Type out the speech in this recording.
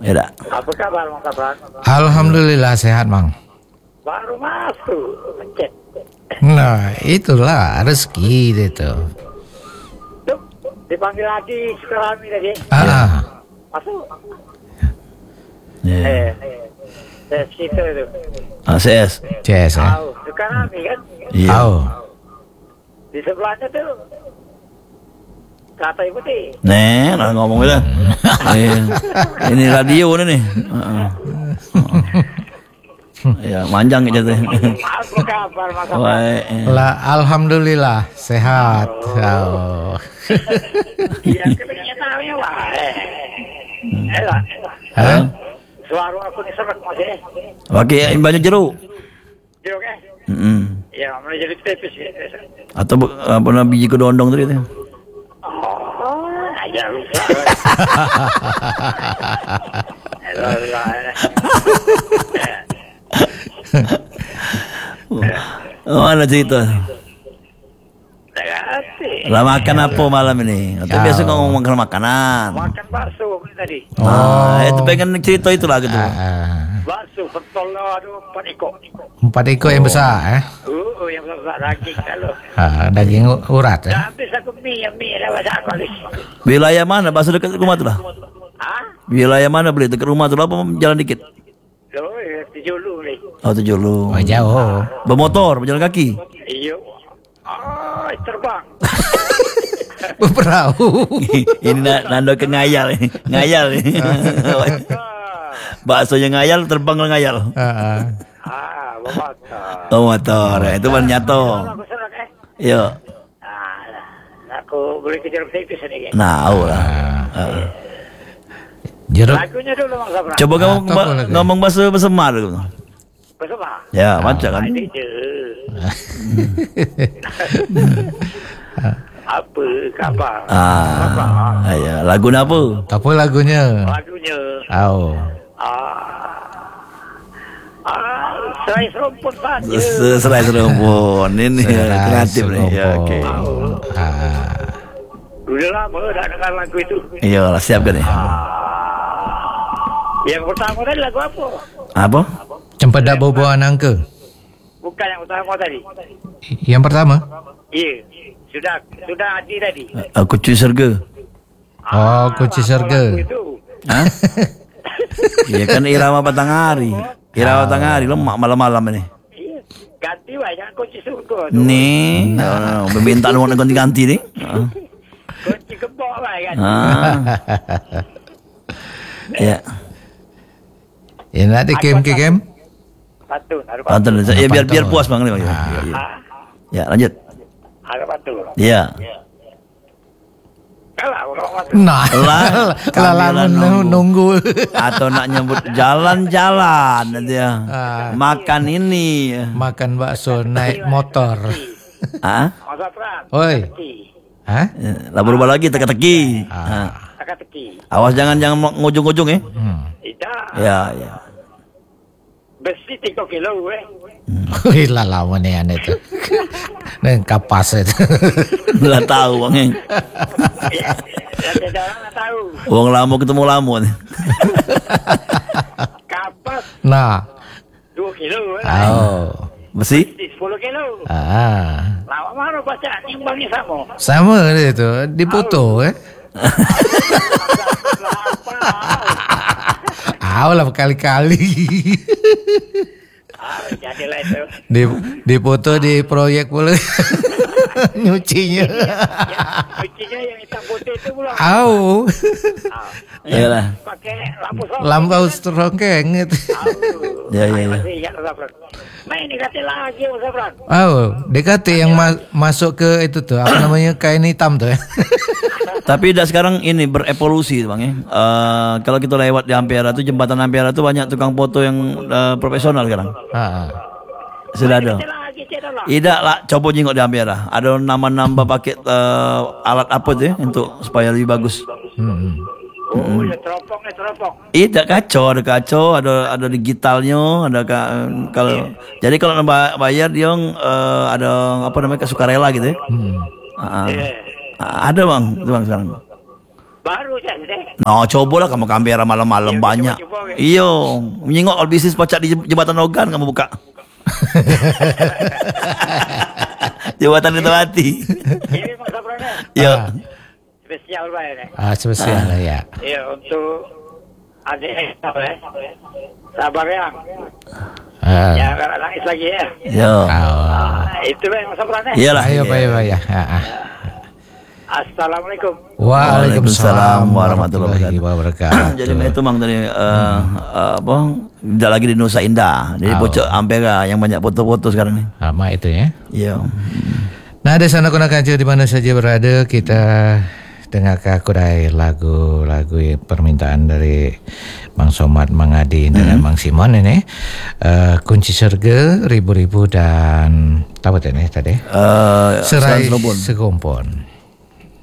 Ya dah. Apa kabar Mang Sapran? Alhamdulillah sehat, Mang. Baru masuk mencet. Nah, itulah rezeki itu. Tuh, dipanggil lagi sekarang ini tadi. Masuk. Ya. Ses kita itu. CS. CS ya. Tahu, sekarang ini kan. Iya. Oh. Di sebelahnya tuh. Kata ibu teh. Nih, lah ngomong dah. Ini radio nih. Ya, manjang aja tuh. Apa kabar Mas Sapran? Lah, alhamdulillah sehat. Oh. Iya, kebenarannya lah. Lah. Hah? Suara aku ni serak Mas. Pakai banyak jeruk. Jeruk kan? Ya, mana jadi tipis ya. Atau apa nama biji kedondong tadi tu. Ajar lupa. Mana cerita? Lah makan apa malam ini? Atau biasa kau makan makanan? Makan bakso tadi. Itu pengen cerita itulah gitu. Bakso pentol aduh 4 ekor. 4 ekor yang besar Yang besar daging kalau. Daging urat Dah habis aku mie dah masak aku habis. Wilayah mana? Bakso dekat rumah tu lah. Wilayah mana beli? Dekat rumah tu lah apa jalan dikit? Loh, Tijulu ni. Oh, Tijulu. Oh, jauh. Bermotor, berjalan kaki. Iyo. Terbang. Berperahu. Ini nando ke ngayal ni. Ngayal ni. Bakso yang ngayal terbang ke ngayal. Bermotor. Oh, motor. Itu baru nyato. Aku serak Ya. Aku boleh kejar tipis ni. Nah, lah. Jeruk. Lagunya dulu Mang Sapran. Coba ngomong bahasa Semar dulu. Bersama. Ya, macam kan. Apa kabar? Ya, lagu apa? Apa lagunya? Lagunya. Oh. Serai serumpun saja. Serai serumpun. Ini kreatif ni. Ya, okey. Sudah lama dah dengar lagu itu. Iya, siapkan ni. Yang pertama tadi lagu apa? Apa? Cempedak Boboan Angka. Bukan yang utama tadi. Yang pertama? Ya. Sudah Adi tadi. Aku cuy serga. Oh, Kunci Surga. Hah? Iya kan irama Batanghari. Irama Batanghari lemak malam-malam ni. Ganti lah jangan kunci surga tu. Ni, permintaan orang nak ganti-ganti ni. Kunci gembok lah kan. Ya. Ya, nak ada game-game? Patut. Pantun. Ya biar puas bang ni. Ya, lanjut. Ada patut. Ya. Kalau orang patut. Nah, lah nunggu. Atau nak nyebut jalan-jalan dia. Makan ini. Makan bakso naik motor. Ah? Masa Pran. Oi. Hah? Lah berubah lagi teka-teki. Teka-teki. Awas jangan ngujung-ujung Tidak. Ya. Besi 3 kilo Wih, lah lama ni ane tu. Neng kapas itu. Lah tahu bang. Ada orang tak tahu. Orang lama ketemu lama ni. Kapas Nah. 2 kilo Oh. Besi? 10 kilo. Lama mana baca timbangnya sama. Sama dia tu. Dipoto lah berkali-kali. Jadilah itu. Dipoto di proyek pula. Nyucinya. Nyucinya yang hitam putih itu pula. Iyalah. Pakai lampu Lampu strongkeng itu. Ya. Masih ingat Sapran. Main dikati lagi Sapran. DKT yang masuk ke itu tuh. Apa namanya, kain hitam tuh ya. Tapi dah sekarang ini berevolusi bang ya. Kalau kita lewat di Ampera tu, jembatan Ampera tu banyak tukang foto yang profesional sekarang. Sudah ada. Tidak lah, coba jengok di Ampera. Ada nambah paket alat apa tu ya, untuk supaya lebih bagus. Ya teropong. Tidak kacau, ada digitalnya, ada kalau jadi kalau nak bayar dia ada apa namanya sukarela gitu ya. Ada bang, itu bang sekarang. Baru saja. No, cobalah kamu ke Ampera malam-malam banyak. Iyo, menyingok kalau bisnis pacak di Jembatan Logan kamu buka. Jembatan Kertawati. Ini Mas Sabrana. Yo. Spesial banget nih. Spesial ya. Iya, untuk adik sabar ya. Ya, nggak nangis lagi ya. Yo. Itu Mas Sabrana. Iyalah. Ayo Pak ya. Assalamualaikum. Waalaikumsalam warahmatullahi wabarakatuh. Jadi itu Mang tadi tidak lagi di Nusa Indah. Jadi pojok Ampera yang banyak foto-foto sekarang nih. Sama itu ya. Iya. Nah, ada sana kunakan di mana saja berada, kita dengarkan kurai lagu-lagu permintaan dari Mang Somad, Mang Adi dan Mang Simon ini. Kunci Surga, Ribu-Ribu dan tahu ini tadi. Serai Segumpon.